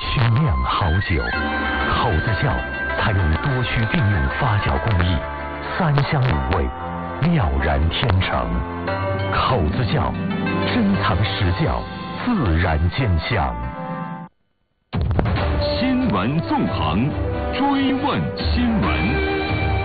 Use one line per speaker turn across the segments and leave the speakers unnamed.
精酿好酒，口子窖采用多区并用发酵工艺，3香5味，妙然天成。口子窖，珍藏实窖，自然见香。
新闻纵横，追问新闻。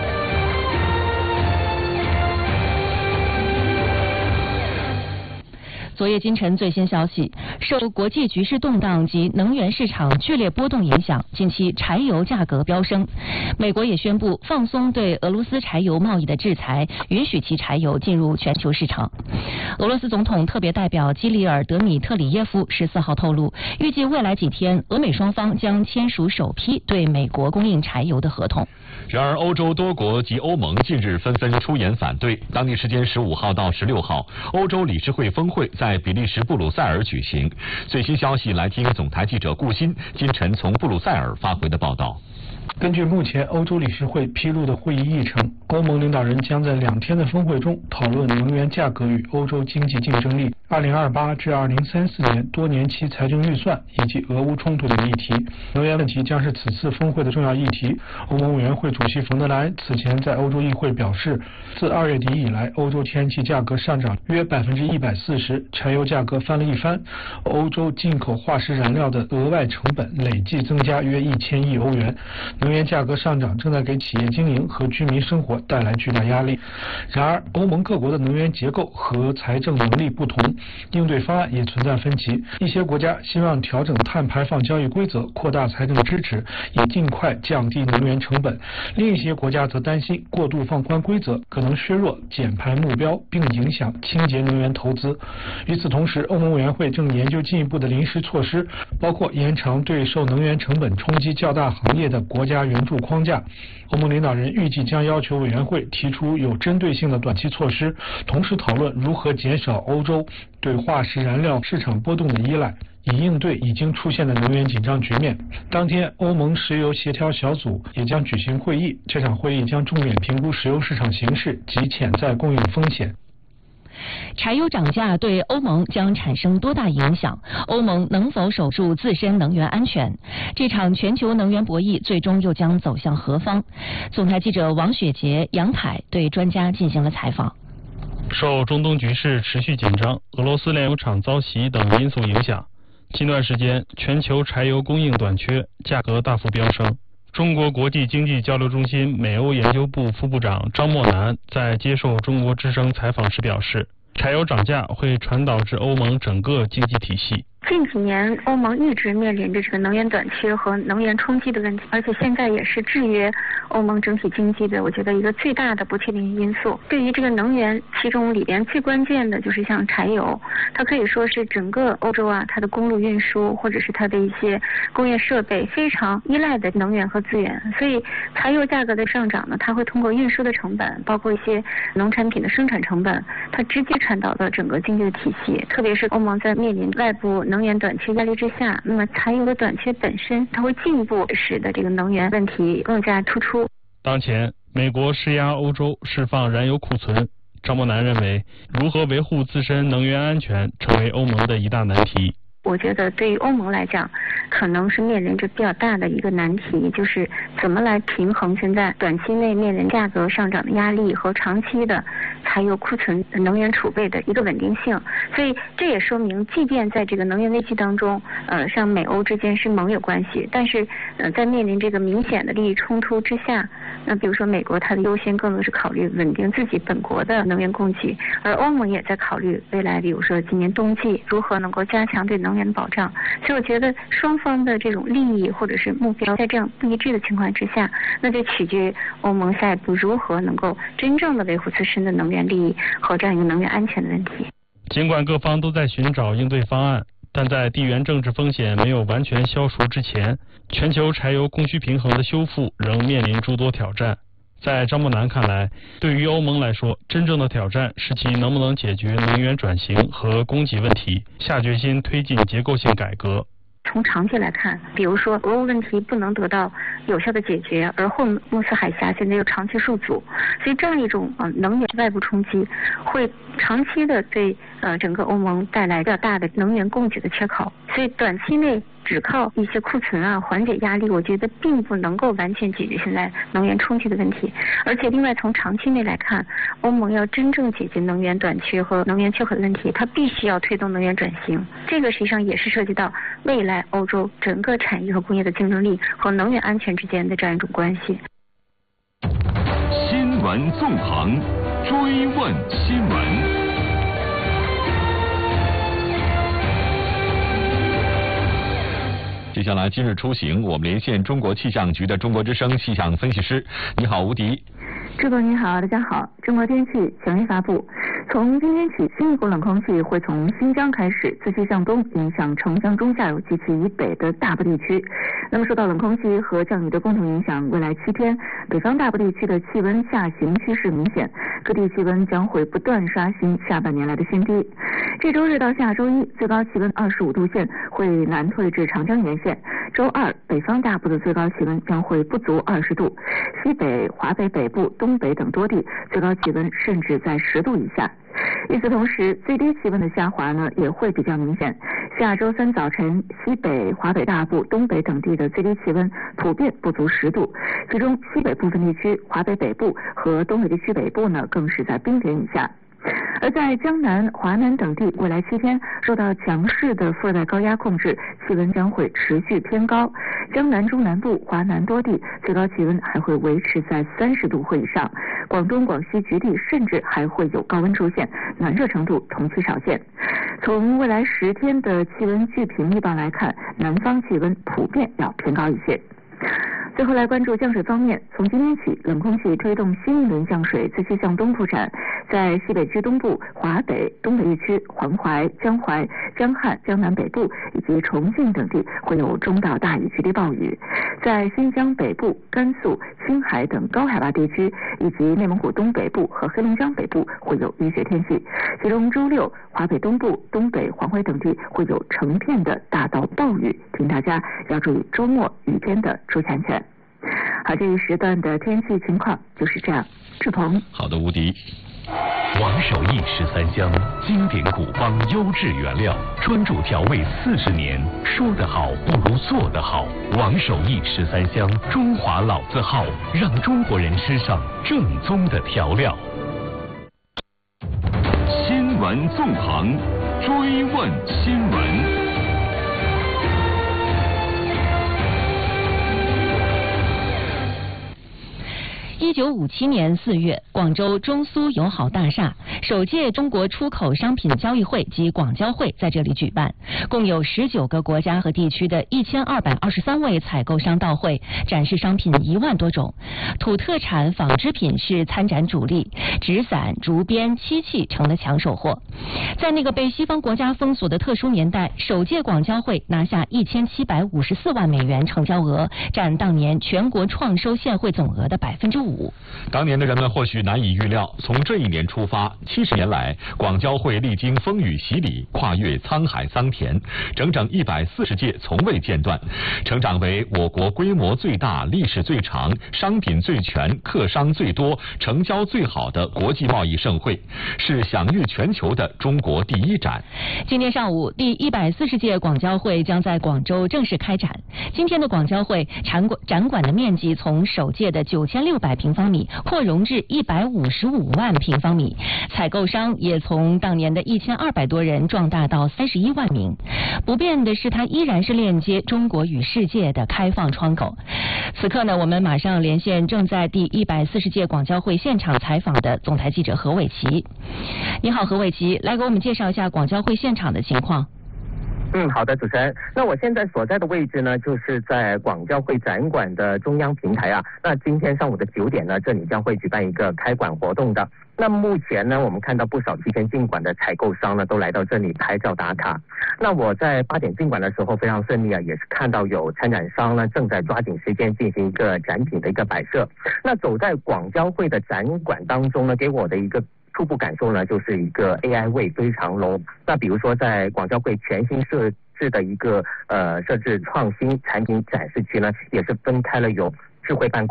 昨夜今晨最新消息，受国际局势动荡及能源市场剧烈波动影响，近期柴油价格飙升。美国也宣布放松对俄罗斯柴油贸易的制裁，允许其柴油进入全球市场。俄罗斯总统特别代表基里尔·德米特里耶夫14号透露，预计未来几天，俄美双方将签署首批对美国供应柴油的合同。
然而，欧洲多国及欧盟近日纷纷出言反对。当地时间15号到16号，欧洲理事会峰会在比利时布鲁塞尔举行。最新消息，来听总台记者顾鑫今晨从布鲁塞尔发回的报道。
根据目前欧洲理事会披露的会议议程，欧盟领导人将在2天的峰会中讨论能源价格与欧洲经济竞争力、2028至2034年多年期财政预算以及俄乌冲突等议题。能源问题将是此次峰会的重要议题。欧盟委员会主席冯德莱恩此前在欧洲议会表示，自2月底以来，欧洲天然气价格上涨约140%，柴油价格翻了一番，欧洲进口化石燃料的额外成本累计增加约1000亿欧元。能源价格上涨正在给企业经营和居民生活带来巨大压力。然而，欧盟各国的能源结构和财政能力不同，应对方案也存在分歧。一些国家希望调整碳排放交易规则，扩大财政支持，以尽快降低能源成本；另一些国家则担心过度放宽规则可能削弱减排目标，并影响清洁能源投资。与此同时，欧盟委员会正研究进一步的临时措施，包括延长对受能源成本冲击较大行业的国家援助框架。欧盟领导人预计将要求委员会提出有针对性的短期措施，同时讨论如何减少欧洲对化石燃料市场波动的依赖，以应对已经出现的能源紧张局面。当天，欧盟石油协调小组也将举行会议，这场会议将重点评估石油市场形势及潜在供应风险。
柴油涨价对欧盟将产生多大影响？欧盟能否守住自身能源安全？这场全球能源博弈最终又将走向何方？总台记者王雪杰、杨凯对专家进行了采访。
受中东局势持续紧张、俄罗斯炼油厂遭袭等因素影响，近段时间全球柴油供应短缺，价格大幅飙升。中国国际经济交流中心美欧研究部副部长张默南在接受中国之声采访时表示，柴油涨价会传导至欧盟整个经济体系。
近几年，欧盟一直面临着这个能源短缺和能源冲击的问题，而且现在也是制约欧盟整体经济的，我觉得一个最大的不确定因素。对于这个能源，其中里边最关键的就是像柴油，它可以说是整个欧洲啊，它的公路运输或者是它的一些工业设备非常依赖的能源和资源，所以柴油价格的上涨呢，它会通过运输的成本，包括一些农产品的生产成本，它直接传导到整个经济的体系。特别是欧盟在面临外部能源短缺压力之下，那么柴油的短缺本身，它会进一步使得这个能源问题更加突出。
当前，美国施压欧洲释放燃油库存。张默南认为，如何维护自身能源安全，成为欧盟的一大难题。
我觉得对于欧盟来讲，可能是面临着比较大的一个难题，就是怎么来平衡现在短期内面临价格上涨的压力和长期的柴油库存能源储备的一个稳定性。所以这也说明，即便在这个能源危机当中，像美欧之间是盟友关系，但是在面临这个明显的利益冲突之下，那比如说美国它的优先更多是考虑稳定自己本国的能源供给，而欧盟也在考虑未来，比如说今年冬季如何能够加强对能源保障。所以我觉得双方的这种利益或者是目标在这样不一致的情况之下，那就取决于欧盟下一步如何能够真正的维护自身的能源利益和这样一个能源安全的问题。
尽管各方都在寻找应对方案，但在地缘政治风险没有完全消除之前，全球柴油供需平衡的修复仍面临诸多挑战。在张默南看来，对于欧盟来说，真正的挑战是其能不能解决能源转型和供给问题，下决心推进结构性改革。
从长期来看，比如说俄乌问题不能得到有效的解决，而霍姆斯海峡现在又长期受阻，所以这样一种能源外部冲击会长期的对整个欧盟带来比较大的能源供给的缺口，所以短期内只靠一些库存啊缓解压力，我觉得并不能够完全解决现在能源冲击的问题。而且另外从长期内来看，欧盟要真正解决能源短缺和能源缺口的问题，它必须要推动能源转型。这个实际上也是涉及到未来欧洲整个产业和工业的竞争力和能源安全之间的这样一种关系。
新闻纵横，追问新闻。
接下来今日出行，我们连线中国气象局的中国之声气象分析师。你好，吴迪。
志哥你好，大家好。中国天气强烈发布，从今天起，新一股冷空气会从新疆开始自西向东影响城乡中下游及其以北的大部地区。那么受到冷空气和降雨的共同影响，未来7天，北方大部地区的气温下行趋势明显，各地气温将会不断刷新下半年来的新低。这周日到下周一，最高气温25度线会南退至长江沿线。周二，北方大部的最高气温将会不足20度，西北、华北北部、东北等多地最高气温甚至在10度以下。与此同时，最低气温的下滑呢也会比较明显。下周三早晨，西北、华北大部、东北等地的最低气温普遍不足10度，其中西北部分地区、华北北部和东北地区北部呢更是在冰点以下。而在江南、华南等地，未来7天受到强势的副热带高压控制，气温将会持续偏高。江南中南部、华南多地最高气温还会维持在30度或以上，广东、广西局地甚至还会有高温出现，暖热程度同期少见。从未来10天的气温巨频预报来看，南方气温普遍要偏高一些。最后来关注降水方面，从今天起，冷空气推动新一轮降水自西向东铺展，在西北区东部、华北、东北地区、黄淮、江淮、江汉、江南北部以及重庆等地会有中到大雨局地暴雨，在新疆北部、甘肃、青海等高海拔地区以及内蒙古东北部和黑龙江北部会有雨雪天气，其中周六华北东部、东北、黄淮等地会有成片的大到暴雨，请大家要注意周末雨天的出行安全。好，这一时段的天气情况就是这样。志鹏，
好的，吴迪。
王守义13香，经典古方优质原料，专注调味40年。说得好不如做得好。王守义13香，中华老字号，让中国人吃上正宗的调料。
新闻纵横，追问新闻。
1957年4月，广州中苏友好大厦首届中国出口商品交易会及广交会在这里举办，共有19个国家和地区的1223位采购商到会，展示商品1万多种，土特产、纺织品是参展主力，纸伞、竹编、漆器成了抢手货。在那个被西方国家封锁的特殊年代，首届广交会拿下1754万美元成交额，占当年全国创收现汇总额的5%。
当年的人们或许难以预料，从这一年出发，70年来，广交会历经风雨洗礼，跨越沧海桑田，整整140届从未间断，成长为我国规模最大、历史最长、商品最全、客商最多、成交最好的国际贸易盛会，是享誉全球的中国第一展。
今天上午，第140届广交会将在广州正式开展。今天的广交会展馆的面积从首届的9600平方米扩容至155万平方米，采购商也从当年的1200多人壮大到31万名。不变的是，它依然是链接中国与世界的开放窗口。此刻呢，我们马上连线正在第140届广交会现场采访的总台记者何伟奇。你好，何伟奇，来给我们介绍一下广交会现场的情况。
好的，主持人。那我现在所在的位置呢，就是在广交会展馆的中央平台啊。那今天上午的9点呢，这里将会举办一个开馆活动的。那目前呢，我们看到不少提前进馆的采购商呢，都来到这里拍照打卡。那我在8点进馆的时候非常顺利啊，也是看到有参展商呢正在抓紧时间进行一个展品的一个摆设。那走在广交会的展馆当中呢，给我的一个初步感受呢，就是一个 AI 味非常浓。那比如说在广交会全新设置的一个设置创新产品展示区呢，也是分开了有智慧办公、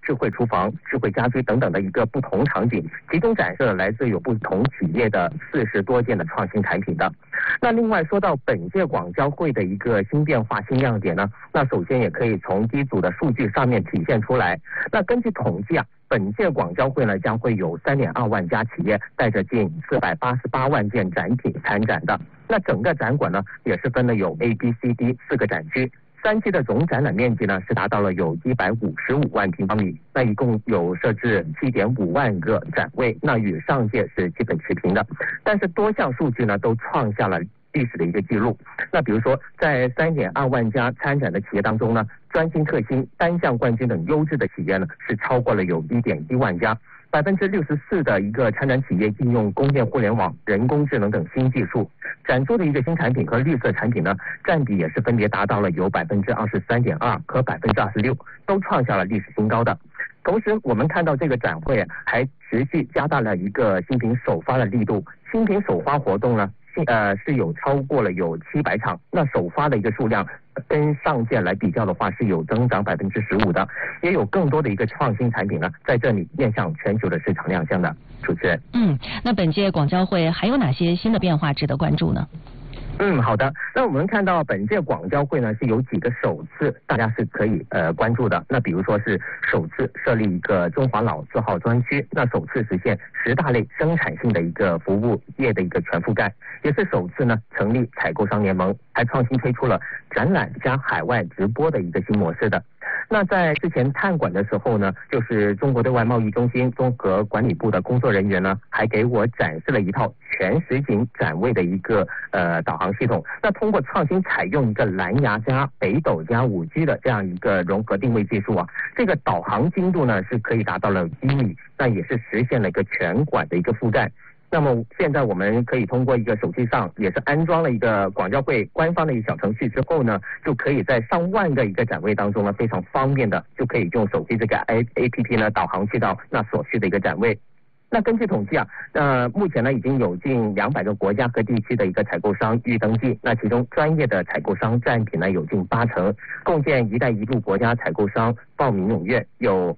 智慧厨房、智慧家居等等的一个不同场景，集中展示了来自有不同企业的40多件的创新产品的。那另外说到本届广交会的一个新变化、新亮点呢，那首先也可以从机组的数据上面体现出来。那根据统计啊，本届广交会呢将会有3.2万家企业带着近488万件展品参展的。那整个展馆呢也是分了有 A、B、C、D 4个展区。3期的总展览面积呢是达到了有155万平方米，那一共有设置7.5万个展位，那与上届是基本持平的。但是多项数据呢都创下了历史的一个记录。那比如说在3.2万家参展的企业当中呢，专精特新、单项冠军等优质的企业呢是超过了有1.1万家。64%的一个参展企业应用工业互联网、人工智能等新技术，展出的一个新产品和绿色产品呢，占比也是分别达到了有23.2%和26%，都创下了历史新高的。同时，我们看到这个展会还持续加大了一个新品首发的力度，新品首发活动呢是有超过了有700场，那首发的一个数量跟上届来比较的话是有增长15%的，也有更多的一个创新产品呢在这里面向全球的市场亮相的。主持人，
那本届广交会还有哪些新的变化值得关注呢？
好的。那我们看到本届广交会呢是有几个首次，大家是可以关注的。那比如说是首次设立一个中华老字号专区，那首次实现10大类生产性的一个服务业的一个全覆盖，也是首次呢成立采购商联盟，还创新推出了展览加海外直播的一个新模式的。那在之前探馆的时候呢，就是中国对外贸易中心综合管理部的工作人员呢，还给我展示了一套全实景展位的一个导航系统。那通过创新采用一个蓝牙加北斗加5G 的这样一个融合定位技术啊，这个导航精度呢是可以达到了1米，那也是实现了一个全馆的一个覆盖。那么现在我们可以通过一个手机上也是安装了一个广交会官方的一个小程序之后呢，就可以在上万个一个展位当中呢非常方便的就可以用手机这个 APP 呢导航去到那所需的一个展位。那根据统计啊，目前呢已经有近200个国家和地区的一个采购商预登记，那其中专业的采购商占比呢有近80%，共建一带一路国家采购商报名踊跃，有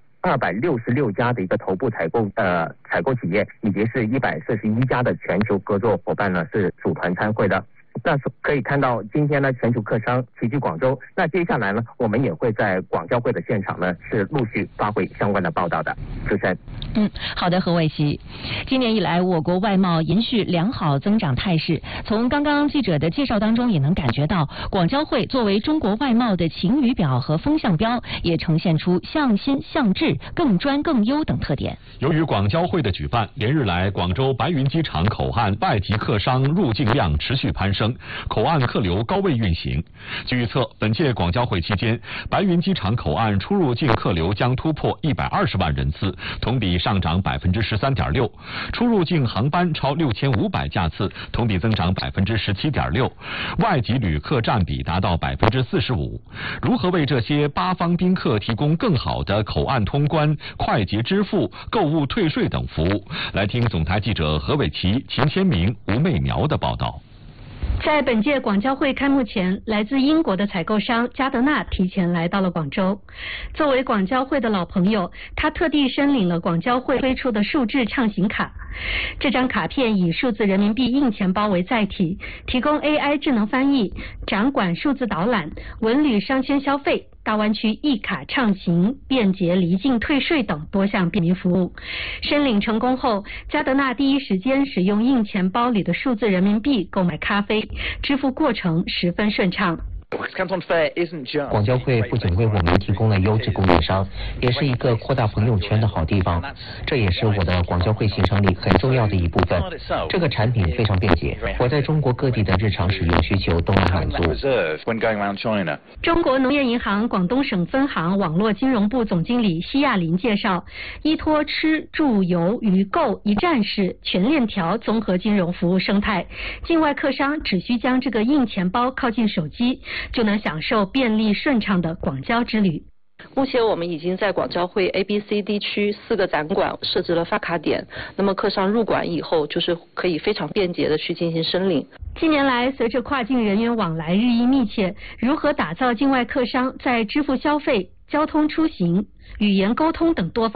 266家的一个头部采购企业，以及是141家的全球合作伙伴呢是组团参会的。那可以看到今天呢全球客商齐聚广州，那接下来呢我们也会在广交会的现场呢是陆续发挥相关的报道的。主持人，
好的，何伟奇。今年以来我国外贸延续良好增长态势，从刚刚记者的介绍当中也能感觉到，广交会作为中国外贸的晴雨表和风向标，也呈现出向新向质、更专更优等特点。
由于广交会的举办，连日来广州白云机场口岸外籍客商入境量持续攀升，口岸客流高位运行。据预测，本届广交会期间，白云机场口岸出入境客流将突破120万人次，同比上涨13.6%，出入境航班超6500架次，同比增长17.6%，外籍旅客占比达到45%。如何为这些8方宾客提供更好的口岸通关、快捷支付、购物退税等服务？来听总台记者何伟奇、秦千明、吴媚苗的报道。
在本届广交会开幕前，来自英国的采购商加德纳提前来到了广州。作为广交会的老朋友，他特地申领了广交会推出的数字畅行卡。这张卡片以数字人民币硬钱包为载体，提供 AI 智能翻译、展馆数字导览、文旅商圈消费、大湾区一卡畅行、便捷离境退税等多项便民服务。申领成功后，加德纳第一时间使用硬钱包里的数字人民币购买咖啡，支付过程十分顺畅。
广交会不仅为我们提供了优质供应商，也是一个扩大朋友圈的好地方。这也是我的广交会行程里很重要的一部分。这个产品非常便捷，我在中国各地的日常使用需求都能满足。
中国农业银行广东省分行网络金融部总经理奚亚林介绍，依托吃住游娱购一站式全链条综合金融服务生态，境外客商只需将这个硬钱包靠近手机，就能享受便利顺畅的广交之旅。
目前我们已经在广交会 A、B、C、D 区4个展馆设置了发卡点，那么客商入馆以后就是可以非常便捷的去进行申领。
近年来，随着跨境人员往来日益密切，如何打造境外客商在支付消费、 交通出行、语言沟通等多方